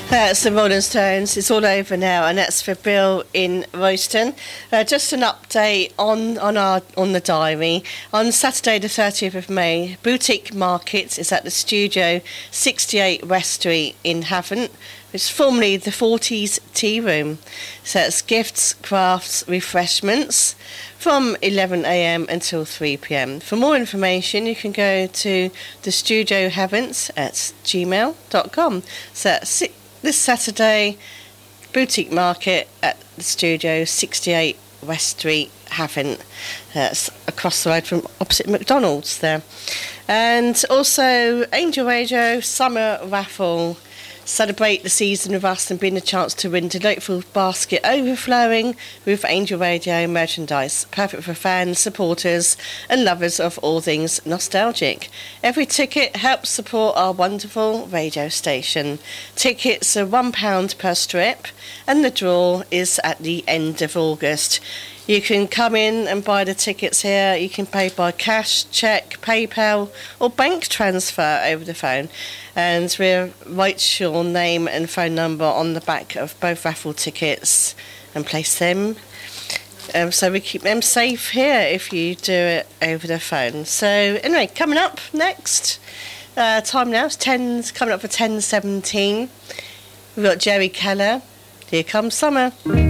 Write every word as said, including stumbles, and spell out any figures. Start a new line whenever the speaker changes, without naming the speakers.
That's the Rolling Stones. It's all over now, and that's for Bill in Royston. Uh, just an update on, on our on the diary. On Saturday, the thirtieth of May, Boutique Market is at the Studio, sixty-eight West Street in Havant, which is formerly the forties Tea Room. So it's gifts, crafts, refreshments from eleven a m until three p m. For more information, you can go to the Studio Havant at gmail dot com. So that's this Saturday, Boutique Market at the Studio, sixty-eight West Street, Havant. That's across the road from opposite McDonald's there. And also, Angel Radio Summer Raffle. Celebrate the season with us and bring a chance to win a delightful basket overflowing with Angel Radio merchandise. Perfect for fans, supporters and lovers of all things nostalgic. Every ticket helps support our wonderful radio station. Tickets are one pound per strip and the draw is at the end of August. You can come in and buy the tickets here. You can pay by cash, cheque, PayPal or bank transfer over the phone. And we'll write your name and phone number on the back of both raffle tickets and place them. Um, so we keep them safe here if you do it over the phone. So anyway, coming up next, uh, time now is ten, coming up for ten seventeen. We've got Jerry Keller. Here comes summer.